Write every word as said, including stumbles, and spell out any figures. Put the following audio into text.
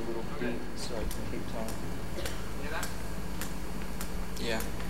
little beat so I can keep time. Hear that? Yeah.